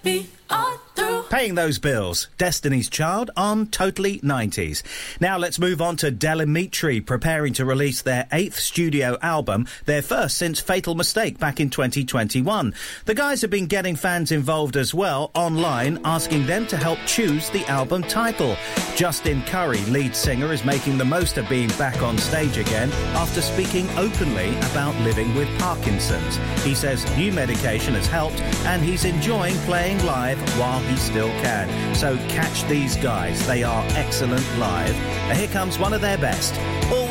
We are through. Paying those bills. Destiny's Child on Totally 90s. Now let's move on to Delimitri, preparing to release their 8th studio album, their first since Fatal Mistake back in 2021. The guys have been getting fans involved as well online, asking them to help choose the album title. Justin Curry, lead singer, is making the most of being back on stage again after speaking openly about living with Parkinson's. He says new medication has helped and he's enjoying playing live while he still can. So catch these guys. They are excellent live. Here comes one of their best.